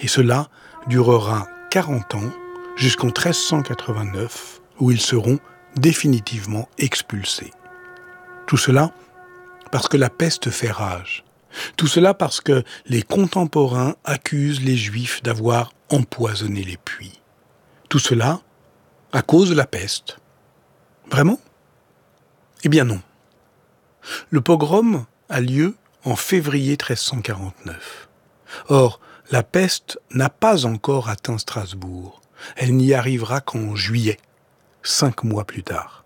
Et cela durera 40 ans jusqu'en 1389, où ils seront définitivement expulsés. Tout cela parce que la peste fait rage. Tout cela parce que les contemporains accusent les Juifs d'avoir empoisonné les puits. Tout cela à cause de la peste. Vraiment ? Eh bien non. Le pogrom a lieu en février 1349. Or, la peste n'a pas encore atteint Strasbourg. Elle n'y arrivera qu'en juillet, 5 mois plus tard.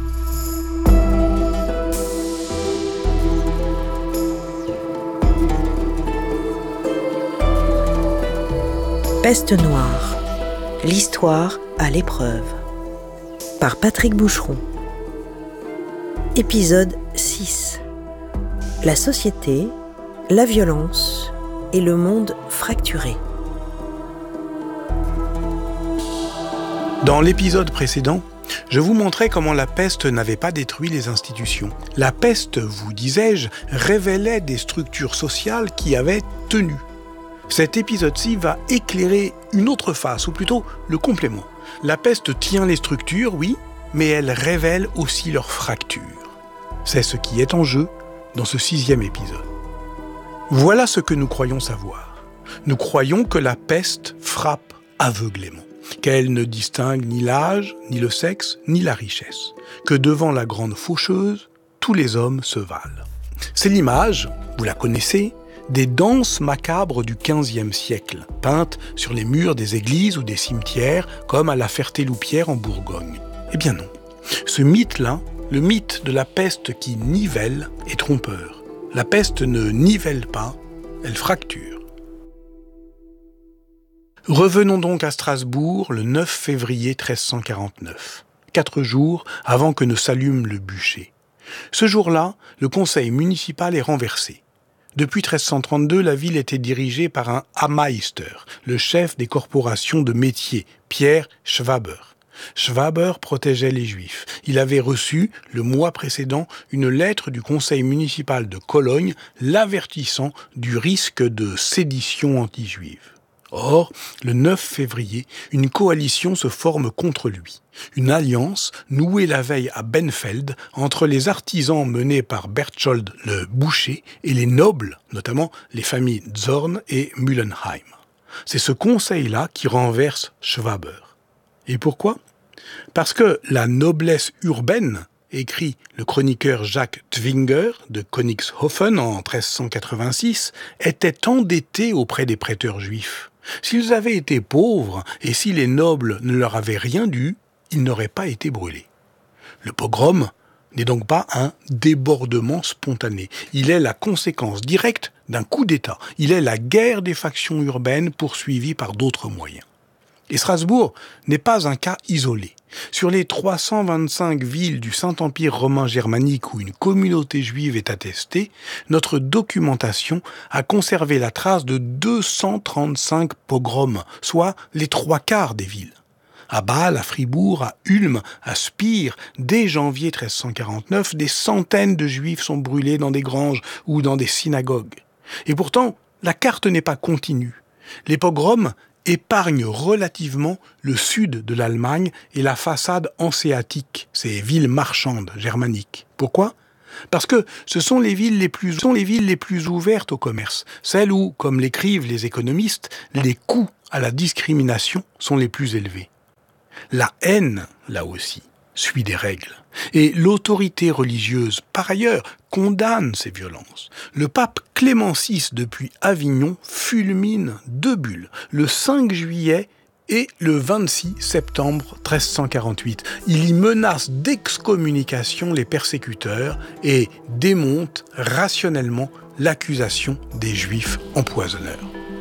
Peste noire, l'histoire à l'épreuve. Par Patrick Boucheron. Épisode 6. La société, la violence et le monde fracturé. Dans l'épisode précédent, je vous montrais comment la peste n'avait pas détruit les institutions. La peste, vous disais-je, révélait des structures sociales qui avaient tenu. Cet épisode-ci va éclairer une autre face, ou plutôt le complément. La peste tient les structures, oui, mais elle révèle aussi leurs fractures. C'est ce qui est en jeu dans ce 6e épisode. Voilà ce que nous croyons savoir. Nous croyons que la peste frappe aveuglément, qu'elle ne distingue ni l'âge, ni le sexe, ni la richesse, que devant la grande faucheuse, tous les hommes se valent. C'est l'image, vous la connaissez, des danses macabres du XVe siècle, peintes sur les murs des églises ou des cimetières, comme à la Ferté-Loupière en Bourgogne. Eh bien non. Ce mythe-là, le mythe de la peste qui nivelle, est trompeur. La peste ne nivelle pas, elle fracture. Revenons donc à Strasbourg le 9 février 1349, 4 jours avant que ne s'allume le bûcher. Ce jour-là, le conseil municipal est renversé. Depuis 1332, la ville était dirigée par un Hammeister, le chef des corporations de métiers, Pierre Schwaber. Schwaber protégeait les Juifs. Il avait reçu, le mois précédent, une lettre du conseil municipal de Cologne l'avertissant du risque de sédition anti-juive. Or, le 9 février, une coalition se forme contre lui. Une alliance nouée la veille à Benfeld entre les artisans menés par Berthold le boucher et les nobles, notamment les familles Zorn et Müllenheim. C'est ce conseil-là qui renverse Schwaber. Et pourquoi ? Parce que la noblesse urbaine, écrit le chroniqueur Jacques Twinger de Königshofen en 1386, était endettée auprès des prêteurs juifs. S'ils avaient été pauvres et si les nobles ne leur avaient rien dû, ils n'auraient pas été brûlés. Le pogrom n'est donc pas un débordement spontané. Il est la conséquence directe d'un coup d'État. Il est la guerre des factions urbaines poursuivie par d'autres moyens. Et Strasbourg n'est pas un cas isolé. Sur les 325 villes du Saint-Empire romain germanique où une communauté juive est attestée, notre documentation a conservé la trace de 235 pogroms, soit les 3/4 des villes. À Bâle, à Fribourg, à Ulm, à Spire, dès janvier 1349, des centaines de juifs sont brûlés dans des granges ou dans des synagogues. Et pourtant, la carte n'est pas continue. Les pogroms épargnent relativement le sud de l'Allemagne et la façade hanséatique, ces villes marchandes germaniques. Pourquoi ? Parce que ce sont les villes les plus ouvertes au commerce, celles où, comme l'écrivent les économistes, les coûts à la discrimination sont les plus élevés. La haine, là aussi, suit des règles. Et l'autorité religieuse, par ailleurs, condamne ces violences. Le pape Clément VI, depuis Avignon, fulmine 2 bulles, le 5 juillet et le 26 septembre 1348. Il y menace d'excommunication les persécuteurs et démonte rationnellement l'accusation des Juifs empoisonneurs.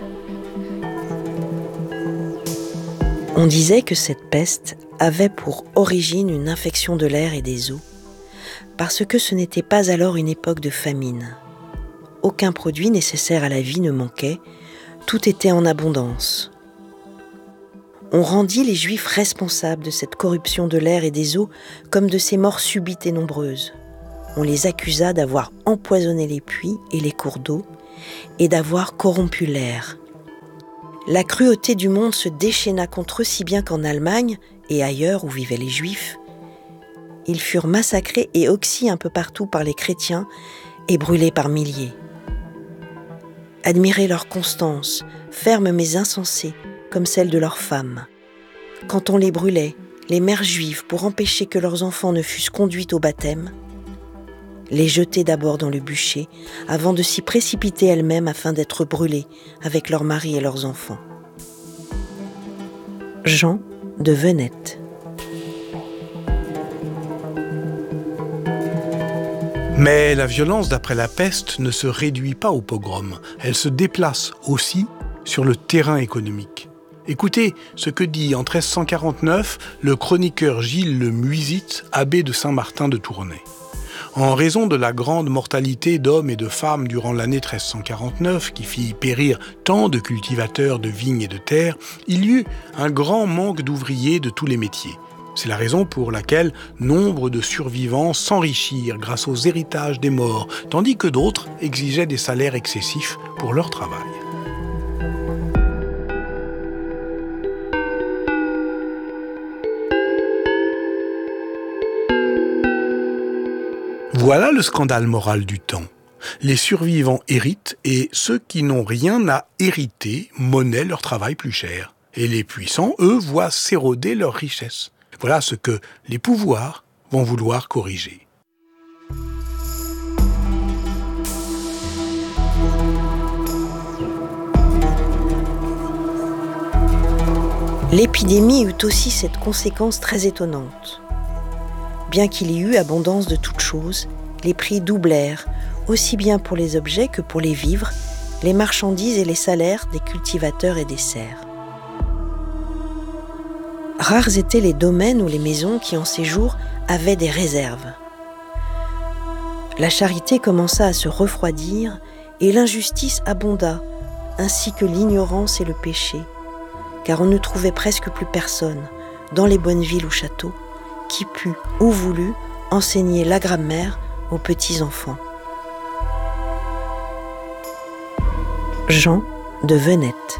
On disait que cette peste avait pour origine une infection de l'air et des eaux, parce que ce n'était pas alors une époque de famine. Aucun produit nécessaire à la vie ne manquait, tout était en abondance. On rendit les Juifs responsables de cette corruption de l'air et des eaux comme de ces morts subites et nombreuses. On les accusa d'avoir empoisonné les puits et les cours d'eau et d'avoir corrompu l'air. La cruauté du monde se déchaîna contre eux si bien qu'en Allemagne, et ailleurs où vivaient les Juifs, ils furent massacrés et oxys un peu partout par les chrétiens et brûlés par milliers. Admirez leur constance, ferme mais insensée, comme celle de leurs femmes. Quand on les brûlait, les mères juives, pour empêcher que leurs enfants ne fussent conduits au baptême, les jetaient d'abord dans le bûcher, avant de s'y précipiter elles-mêmes afin d'être brûlées avec leurs maris et leurs enfants. Jean de Venette. Mais la violence d'après la peste ne se réduit pas au pogrom, elle se déplace aussi sur le terrain économique. Écoutez ce que dit en 1349 le chroniqueur Gilles le Muisite, abbé de Saint-Martin de Tournai. En raison de la grande mortalité d'hommes et de femmes durant l'année 1349, qui fit périr tant de cultivateurs de vignes et de terres, il y eut un grand manque d'ouvriers de tous les métiers. C'est la raison pour laquelle nombre de survivants s'enrichirent grâce aux héritages des morts, tandis que d'autres exigeaient des salaires excessifs pour leur travail. Voilà le scandale moral du temps. Les survivants héritent et ceux qui n'ont rien à hériter monnaient leur travail plus cher. Et les puissants, eux, voient s'éroder leurs richesses. Voilà ce que les pouvoirs vont vouloir corriger. L'épidémie eut aussi cette conséquence très étonnante. Bien qu'il y eût abondance de toutes choses, les prix doublèrent, aussi bien pour les objets que pour les vivres, les marchandises et les salaires des cultivateurs et des serfs. Rares étaient les domaines ou les maisons qui, en ces jours, avaient des réserves. La charité commença à se refroidir et l'injustice abonda, ainsi que l'ignorance et le péché, car on ne trouvait presque plus personne, dans les bonnes villes ou châteaux, qui put ou voulut enseigner la grammaire aux petits-enfants. Jean de Venette.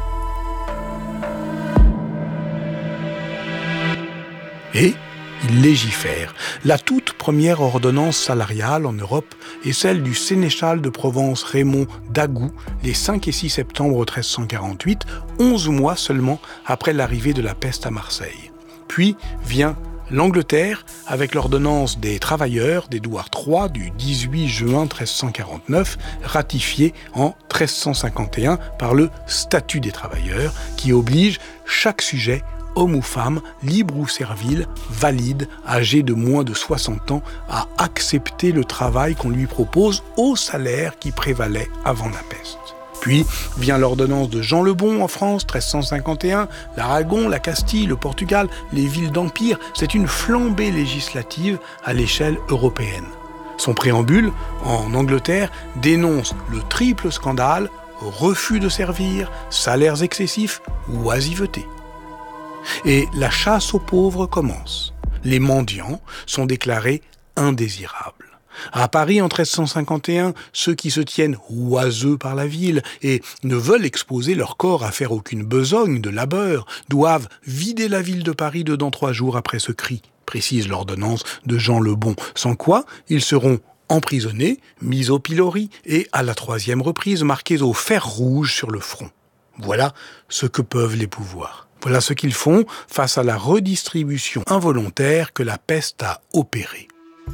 Et il légifère. La toute première ordonnance salariale en Europe est celle du sénéchal de Provence Raymond d'Agoult, les 5 et 6 septembre 1348, 11 mois seulement après l'arrivée de la peste à Marseille. Puis vient l'Angleterre avec l'ordonnance des travailleurs d'Édouard III du 18 juin 1349, ratifiée en 1351 par le statut des travailleurs, qui oblige chaque sujet, homme ou femme, libre ou servile, valide, âgé de moins de 60 ans, à accepter le travail qu'on lui propose au salaire qui prévalait avant la peste. Puis vient l'ordonnance de Jean le Bon en France, 1351, l'Aragon, la Castille, le Portugal, les villes d'Empire. C'est une flambée législative à l'échelle européenne. Son préambule, en Angleterre, dénonce le triple scandale, refus de servir, salaires excessifs, oisiveté. Et la chasse aux pauvres commence. Les mendiants sont déclarés indésirables. À Paris, en 1351, ceux qui se tiennent oiseux par la ville et ne veulent exposer leur corps à faire aucune besogne de labeur doivent vider la ville de Paris 2-3 jours après ce cri, précise l'ordonnance de Jean le Bon, sans quoi ils seront emprisonnés, mis au pilori et, à la 3e reprise, marqués au fer rouge sur le front. Voilà ce que peuvent les pouvoirs. Voilà ce qu'ils font face à la redistribution involontaire que la peste a opérée.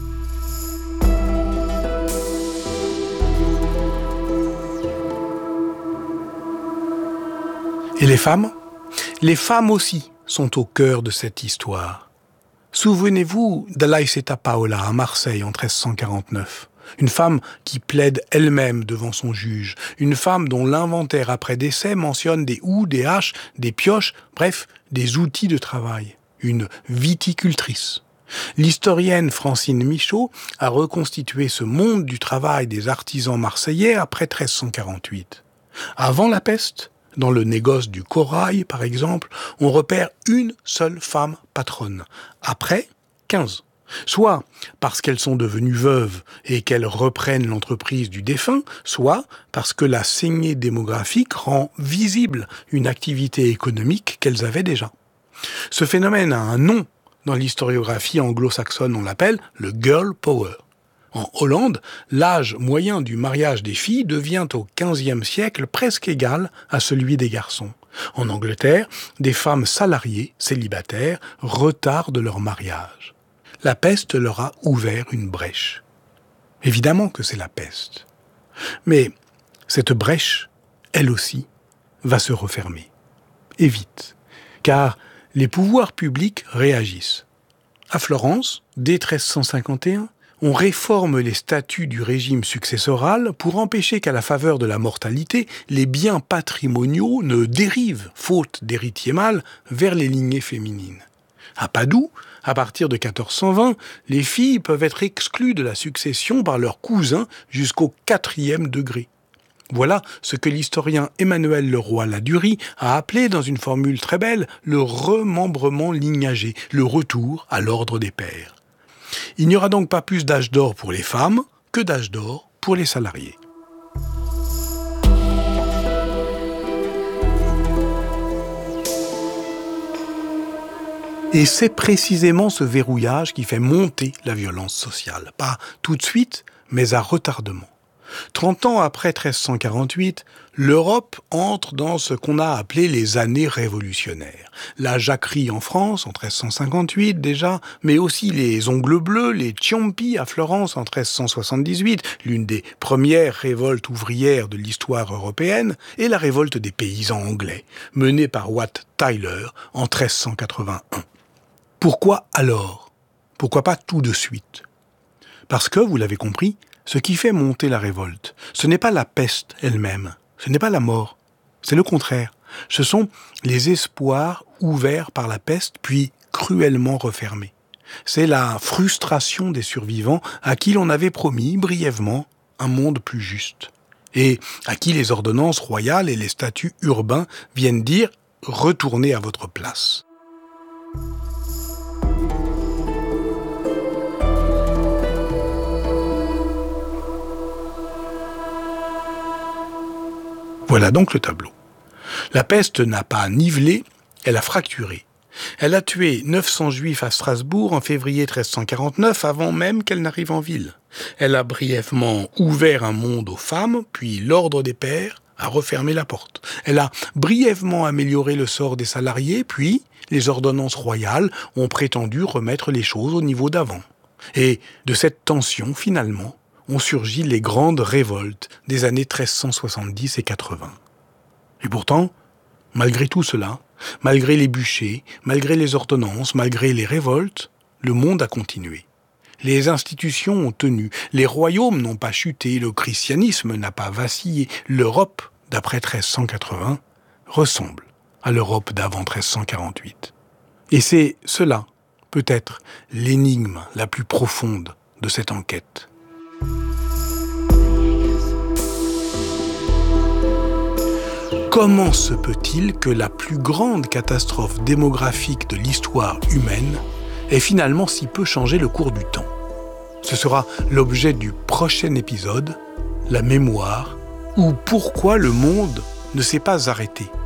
Et les femmes ? Les femmes aussi sont au cœur de cette histoire. Souvenez-vous d'Alaïseta Paola à Marseille en 1349. Une femme qui plaide elle-même devant son juge. Une femme dont l'inventaire après décès mentionne des houes, des haches, des pioches, bref, des outils de travail. Une viticultrice. L'historienne Francine Michaud a reconstitué ce monde du travail des artisans marseillais après 1348. Avant la peste, dans le négoce du corail, par exemple, on repère une seule femme patronne. Après, 15. soit parce qu'elles sont devenues veuves et qu'elles reprennent l'entreprise du défunt, soit parce que la saignée démographique rend visible une activité économique qu'elles avaient déjà. Ce phénomène a un nom. Dans l'historiographie anglo-saxonne, on l'appelle le girl power. En Hollande, l'âge moyen du mariage des filles devient au XVe siècle presque égal à celui des garçons. En Angleterre, des femmes salariées, célibataires, retardent leur mariage. La peste leur a ouvert une brèche. Évidemment que c'est la peste. Mais cette brèche, elle aussi, va se refermer. Et vite. Car les pouvoirs publics réagissent. À Florence, dès 1351, on réforme les statuts du régime successoral pour empêcher qu'à la faveur de la mortalité, les biens patrimoniaux ne dérivent, faute d'héritiers mâles, vers les lignées féminines. À Padoue, à partir de 1420, les filles peuvent être exclues de la succession par leurs cousins jusqu'au 4e degré. Voilà ce que l'historien Emmanuel Leroy-Ladurie a appelé dans une formule très belle le remembrement lignager, le retour à l'ordre des pairs. Il n'y aura donc pas plus d'âge d'or pour les femmes que d'âge d'or pour les salariés. Et c'est précisément ce verrouillage qui fait monter la violence sociale. Pas tout de suite, mais à retardement. 30 ans après 1348, l'Europe entre dans ce qu'on a appelé les années révolutionnaires. La jacquerie en France en 1358 déjà, mais aussi les ongles bleus, les Ciompi à Florence en 1378, l'une des premières révoltes ouvrières de l'histoire européenne, et la révolte des paysans anglais, menée par Wat Tyler en 1381. Pourquoi alors ? Pourquoi pas tout de suite ? Parce que, vous l'avez compris, ce qui fait monter la révolte, ce n'est pas la peste elle-même, ce n'est pas la mort, c'est le contraire. Ce sont les espoirs ouverts par la peste, puis cruellement refermés. C'est la frustration des survivants à qui l'on avait promis brièvement un monde plus juste, et à qui les ordonnances royales et les statuts urbains viennent dire « retournez à votre place ». Voilà donc le tableau. La peste n'a pas nivelé, elle a fracturé. Elle a tué 900 juifs à Strasbourg en février 1349, avant même qu'elle n'arrive en ville. Elle a brièvement ouvert un monde aux femmes, puis l'ordre des pairs a refermé la porte. Elle a brièvement amélioré le sort des salariés, puis les ordonnances royales ont prétendu remettre les choses au niveau d'avant. Et de cette tension, finalement, ont surgi les grandes révoltes des années 1370 et 80. Et pourtant, malgré tout cela, malgré les bûchers, malgré les ordonnances, malgré les révoltes, le monde a continué. Les institutions ont tenu, les royaumes n'ont pas chuté, le christianisme n'a pas vacillé. L'Europe, d'après 1380, ressemble à l'Europe d'avant 1348. Et c'est cela, peut-être, l'énigme la plus profonde de cette enquête. Comment se peut-il que la plus grande catastrophe démographique de l'histoire humaine ait finalement si peu changé le cours du temps ? Ce sera l'objet du prochain épisode, la mémoire, ou pourquoi le monde ne s'est pas arrêté.